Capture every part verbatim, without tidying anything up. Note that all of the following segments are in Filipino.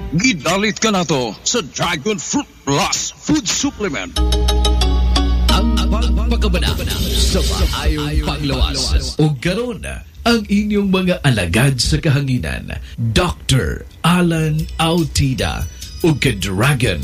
Gidalit ka na to sa Dragon Fruit Plus Food Supplement. Ang pagpagabana sa maayong panglawas. O garon ang inyong mga alagad sa kahanginan, Doctor Alan Autida o ka-Dragon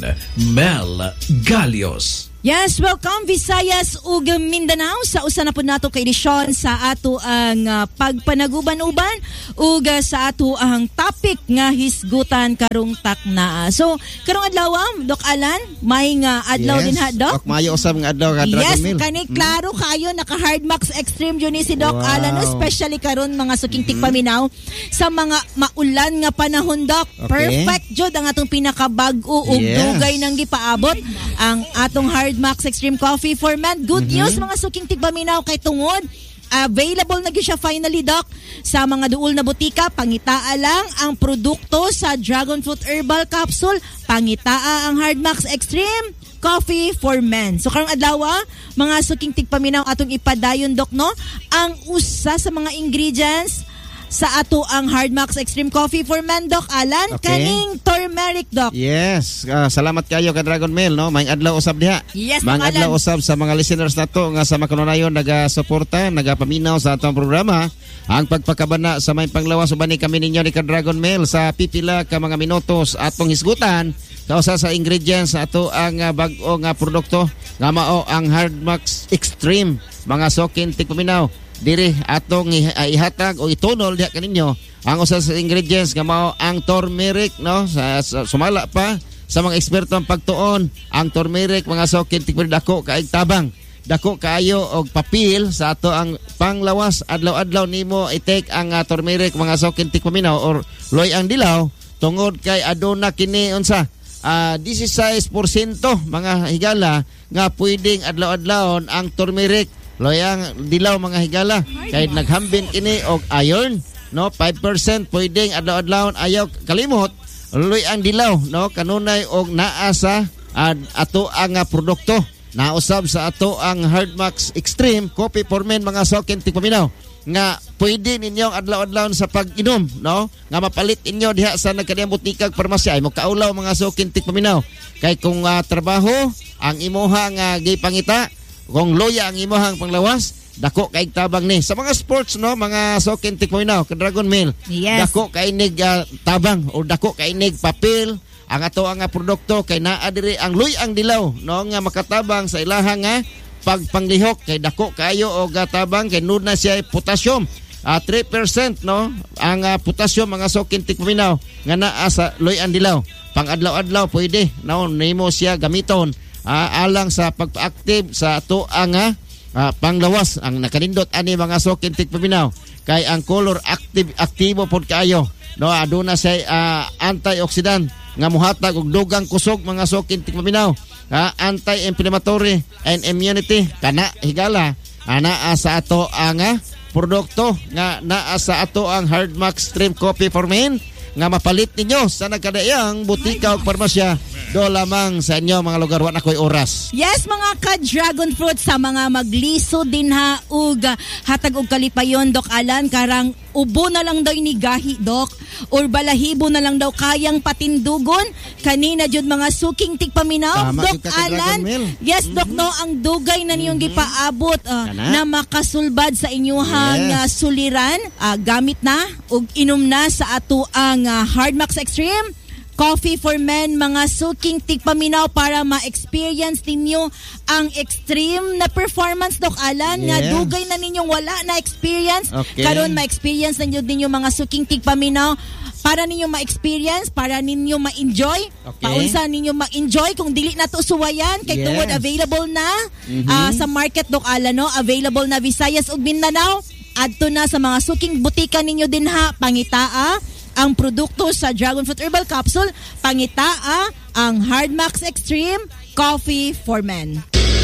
Mel Galios. Yes, welcome Visayas ug Mindanao sa usa na pud nato ka edisyon sa ato ang uh, pagpanaguban-uban ug uh, sa ato ang topic nga hisgutan karong takna. So, karong adlaw, Doc Alan, may nga adlaw yes. din ha, Doc? Doc, mayo usab nga adlaw ka Dragon yes, Mill. Yes, kani klaro hmm. kayo naka Hardmax Extreme yun ni si Doc wow. Alan, especially karon mga suking mm-hmm. tikpaminaw sa mga maulan nga panahon, Doc. Okay. Perfect jud ang atong pinakabag-o ug yes. dugay nang gipaabot ang atong hard Max Extreme Coffee for Men. Good mm-hmm. news mga suking tigpaminaw kay tungod. Available na gyud siya finally, Doc, sa mga duol na butika. Pangitaa lang ang produkto sa Dragon Fruit Herbal Capsule. Pangitaa ang Hard Max Extreme Coffee for Men. So karong adlaw, mga suking tigpaminaw atong ipadayon, Doc, no? Ang usa sa mga ingredients sa ato ang Hardmax Extreme Coffee for Men, Doc Alan, okay. Kaning turmeric, Doc. Yes, uh, salamat kayo ka Dragon Mill, no? May adlaw usab diha. Yes, Mang adlaw usab sa mga listeners nato nga sa makanunayon naga-suporta, nagapaminaw sa atong programa. Ang pagpakabana sa may panglawas uban ni kami ninyo ni ka Dragon Mill sa pipila ka mga minutos atong hisgutan kausa sa ingredients ato ang uh, bag-o nga produkto nga mao ang Hardmax Extreme, mga sokin tikpaminaw. Diri atong ihatag o itunol diha kaninyo ang usa sa ingredients nga mao ang turmeric, no? Sa, sa sumala pa sa mga eksperto ang pagtuon ang turmeric, mga sokin tikpin dako kaig tabang, dako kaayo og papel sa ato ang panglawas. Adlaw-adlaw nimo i-take ang uh, turmeric, mga sokin tikpaminaw or loy ang dilaw tungod kay aduna kini unsa uh, sixteen percent mga higala nga pwedeng adlaw-adlawon ang turmeric, loyang dilaw, mga higala kay naghambin kini og iron, no? five percent pwedeng adlaw-adlawon. Ayaw kalimot loy ang dilaw, no? Kanunay og naa sa uh, ato ang uh, produkto nausab sa ato ang Hardmax Extreme Coffee for Men, mga sokin tikpaminaw nga pwede ninyong adlaw-adlawon sa pag-inom, no? Nga mapalit inyo diha sa nagkadiyang butikag parmasya ay mo kaulaw, mga sokin tikpaminaw. Kay kung uh, trabaho ang imuha nga gipangita, kung loya ang imuhang panglawas, dako kaig tabang ni. Sa mga sports, no, mga sokin tikpaminaw ka Dragon Mill, yes. dako kainig uh, tabang o dako kainig papel ang ato ang uh, produkto kay naa diri ang loy ang dilaw, no, nga makatabang sa ilahang nga uh, pagpanglihok kay dako kayo og uh, tabang kay nun na siya potassium. Uh, three percent, no, ang uh, potassium, mga sokin tikpaminaw nga naa sa loy ang dilaw. Pang adlaw-adlaw pwede, no, nimo siya gamiton uh, alang sa pagpa-active sa ato ang uh, panglawas. Ang nakanindot ani, mga sokin tikpaminaw kay ang color active aktibo pod kaayo, no, aduna say uh, antioxidant nga muhatag og dugang kusog, mga sokin tikpaminaw, uh, anti-inflammatory and immunity kana higala ana uh, sa ato ang uh, produkto nga naa sa ato ang Hardmax Extreme Coffee for Men nga mapalit ninyo sa nagkadaiyang butika o parmasya do lamang sa inyo mga lugar. Wa na ko'y oras. Yes, mga ka-dragon fruit, sa mga magliso din ha ug hatag og kalipayon, Doc Alan, karang ubo na lang daw inigahi, Doc, or balahibo na lang daw kayang patindugon kanina jud mga suking tigpaminaw. Doc Alan, yes, Doc, mm-hmm. no, ang dugay na niyong mm-hmm. gipaabot uh, na makasulbad sa inyuhang yes. uh, suliran, uh, gamit na ug inom na sa ato ang uh, Hardmax Extreme Coffee for Men, mga suking tigpaminaw, para ma-experience ninyo ang extreme na performance, Doc Alan, yeah. nga dugay na ninyong wala na experience. Okay. Karon ma-experience ninyo ninyo mga suking tigpaminaw, para ninyo ma-experience, para ninyo ma-enjoy. Okay. Paunsa ninyo ma-enjoy kung dili na to suwayan kay yes. tuwod available na mm-hmm. uh, sa market, Doc Alan, no? Available na Visayas ug Mindanao. Adto na sa mga suking butika ninyo din ha, pangitaa ang produkto sa Dragon Fruit Herbal Capsule, pangitaa ang Hardmax Extreme Coffee for Men.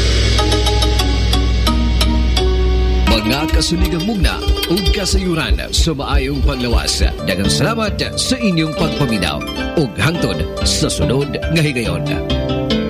Mga kasuligang mugna ug kasayuran sa maayong paglawas. Daghang salamat sa inyong pagpaminaw ug hangtod sa sunod nga higayon.